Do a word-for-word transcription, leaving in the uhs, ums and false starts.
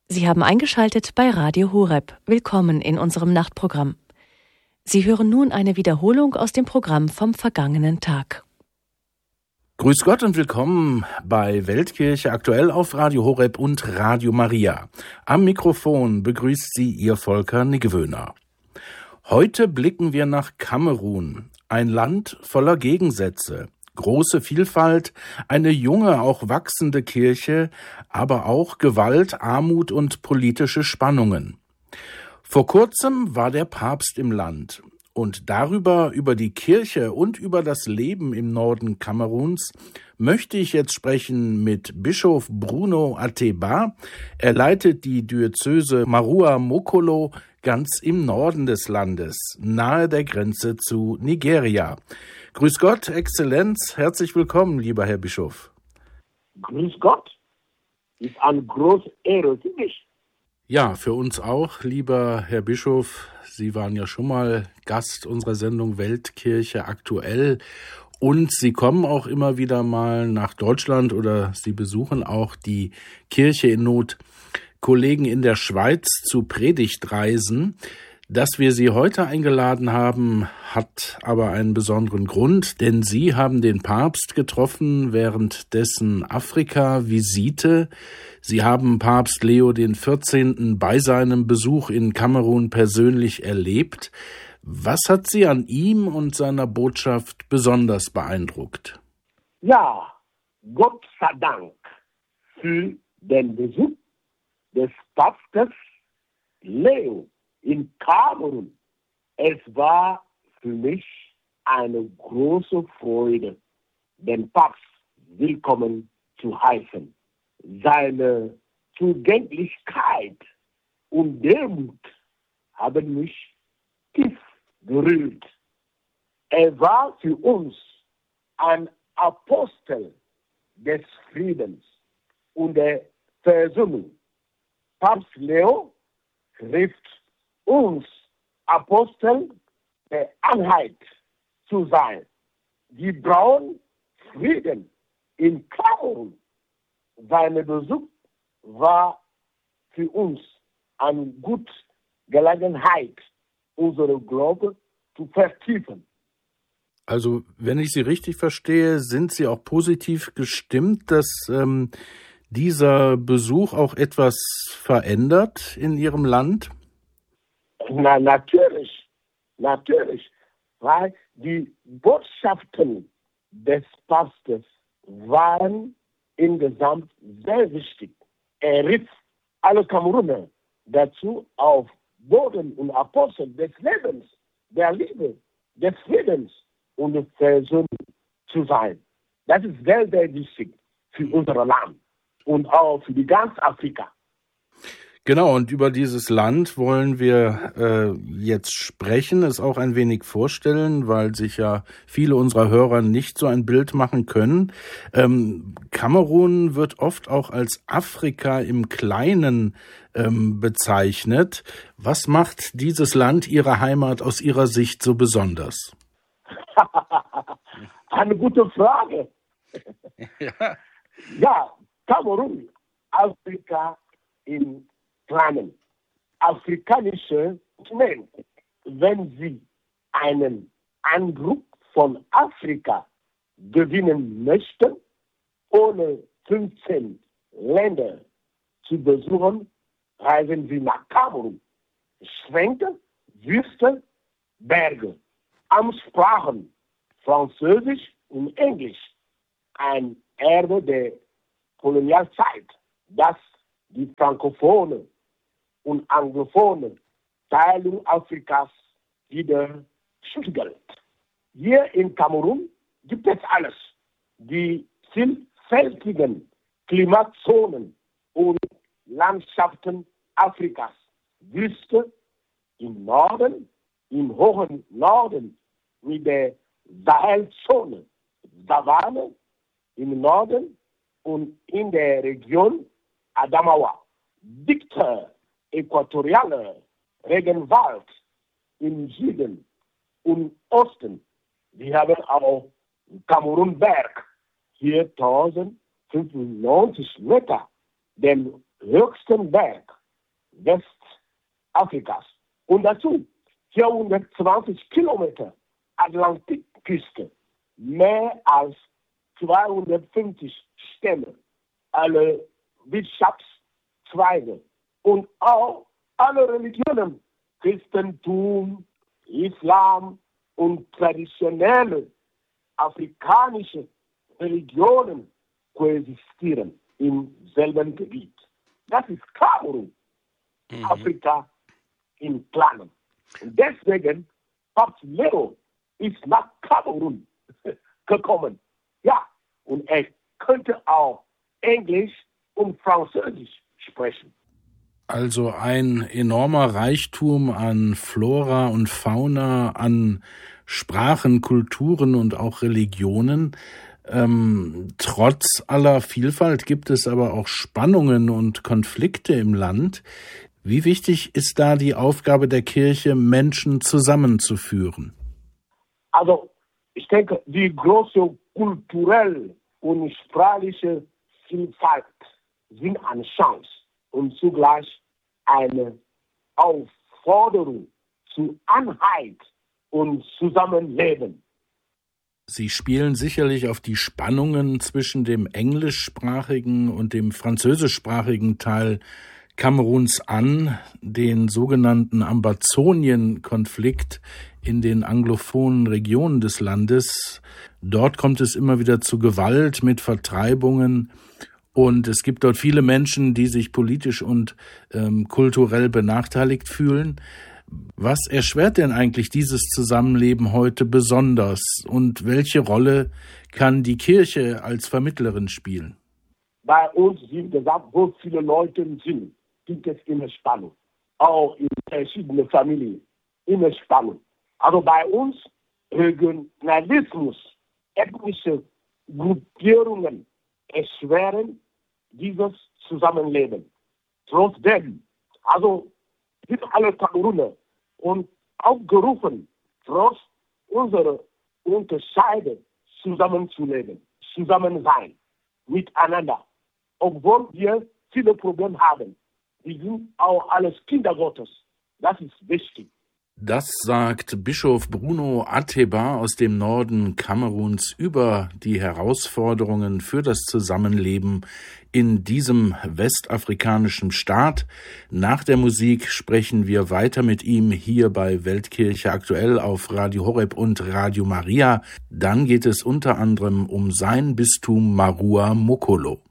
Sie haben eingeschaltet bei Radio Horeb. Willkommen in unserem Nachtprogramm. Sie hören nun eine Wiederholung aus dem Programm vom vergangenen Tag. Grüß Gott und willkommen bei Weltkirche aktuell auf Radio Horeb und Radio Maria. Am Mikrofon begrüßt Sie Ihr Volker Niggewöhner. Heute blicken wir nach Kamerun, ein Land voller Gegensätze. Große Vielfalt, eine junge, auch wachsende Kirche, aber auch Gewalt, Armut und politische Spannungen. Vor kurzem war der Papst im Land und darüber, über die Kirche und über das Leben im Norden Kameruns, möchte ich jetzt sprechen mit Bischof Bruno Ateba. Er leitet die Diözese Marua Mokolo ganz im Norden des Landes, nahe der Grenze zu Nigeria. Grüß Gott, Exzellenz, herzlich willkommen, lieber Herr Bischof. Grüß Gott, ist eine große Ehre für mich. Ja, für uns auch, lieber Herr Bischof. Sie waren ja schon mal Gast unserer Sendung Weltkirche aktuell und Sie kommen auch immer wieder mal nach Deutschland oder Sie besuchen auch die Kirche in Not. Kollegen in der Schweiz zu Predigtreisen. Dass wir Sie heute eingeladen haben, hat aber einen besonderen Grund, denn Sie haben den Papst getroffen während dessen Afrika-Visite. Sie haben Papst Leo den vierzehnten bei seinem Besuch in Kamerun persönlich erlebt. Was hat Sie an ihm und seiner Botschaft besonders beeindruckt? Ja, Gott sei Dank für den Besuch des Papstes Leo in Kamerun. Es war für mich eine große Freude, den Papst willkommen zu heißen. Seine Zugänglichkeit und Demut haben mich tief berührt. Er war für uns ein Apostel des Friedens und der Versöhnung. Papst Leo rief uns Apostel der Einheit zu sein. Wir brauchen Frieden in Kamerun. Sein Besuch war für uns eine gute Gelegenheit, unsere Glaube zu vertiefen. Also, wenn ich Sie richtig verstehe, sind Sie auch positiv gestimmt, dass ähm, dieser Besuch auch etwas verändert in Ihrem Land? Na, natürlich, natürlich, weil die Botschaften des Papstes waren insgesamt sehr wichtig. Er rief alle Kameruner dazu, auf Boden und Apostel des Lebens, der Liebe, des Friedens und der Versöhnung zu sein. Das ist sehr, sehr wichtig für unser Land und auch für die ganze Afrika. Genau, und über dieses Land wollen wir äh, jetzt sprechen, es auch ein wenig vorstellen, weil sich ja viele unserer Hörer nicht so ein Bild machen können. Ähm, Kamerun wird oft auch als Afrika im Kleinen ähm, bezeichnet. Was macht dieses Land, Ihre Heimat, aus Ihrer Sicht so besonders? Eine gute Frage. Ja, ja Kamerun, Afrika im Kleinen. Afrikanische Kontinent, wenn Sie einen Eindruck von Afrika gewinnen möchten, ohne fünfzehn Länder zu besuchen, reisen Sie nach Kamerun. Schränke, Wüste, Berge, Amtssprachen, Französisch und Englisch. Ein Erbe der Kolonialzeit, das die frankophone und anglophone Teilung Afrikas wieder spiegelt. Hier in Kamerun gibt es alles. Die vielfältigen Klimazonen und Landschaften Afrikas. Wüste im Norden, im hohen Norden mit der Sahelzone, Savanne im Norden und in der Region Adamawa, dichter äquatorialer Regenwald im Süden und Osten. Wir haben auch Kamerunberg, viertausendfünfundneunzig Meter, den höchsten Berg Westafrikas. Und dazu vierhundertzwanzig Kilometer Atlantikküste, mehr als zweihundertfünfzig Stämme, alle Wirtschaftszweige und auch alle Religionen, Christentum, Islam und traditionelle afrikanische Religionen koexistieren im selben Gebiet. Das ist Kamerun, mhm. Afrika im Kleinen. Und deswegen, Papst Leo ist nach Kamerun gekommen. Ja, und er könnte auch Englisch und Französisch sprechen. Also ein enormer Reichtum an Flora und Fauna, an Sprachen, Kulturen und auch Religionen. Ähm, trotz aller Vielfalt gibt es aber auch Spannungen und Konflikte im Land. Wie wichtig ist da die Aufgabe der Kirche, Menschen zusammenzuführen? Also ich denke, die große kulturelle und sprachliche Vielfalt sind eine Chance und zugleich eine Aufforderung zu Einheit und Zusammenleben. Sie spielen sicherlich auf die Spannungen zwischen dem englischsprachigen und dem französischsprachigen Teil Kameruns an, den sogenannten Ambazonien-Konflikt in den anglophonen Regionen des Landes. Dort kommt es immer wieder zu Gewalt mit Vertreibungen und es gibt dort viele Menschen, die sich politisch und ähm, kulturell benachteiligt fühlen. Was erschwert denn eigentlich dieses Zusammenleben heute besonders und welche Rolle kann die Kirche als Vermittlerin spielen? Bei uns, wie gesagt, wo viele Leute sind, gibt es immer Spannung. Auch in verschiedenen Familien immer Spannung. Also bei uns Regionalismus, ethnische Gruppierungen erschweren dieses Zusammenleben. Trotzdem, also sind alle Kameruner und aufgerufen, trotz unserer Unterscheide zusammenzuleben, zusammen sein, miteinander. Obwohl wir viele Probleme haben. Wir sind auch alles Kinder Gottes. Das ist wichtig. Das sagt Bischof Bruno Ateba aus dem Norden Kameruns über die Herausforderungen für das Zusammenleben in diesem westafrikanischen Staat. Nach der Musik sprechen wir weiter mit ihm hier bei Weltkirche aktuell auf Radio Horeb und Radio Maria. Dann geht es unter anderem um sein Bistum Marua Mokolo.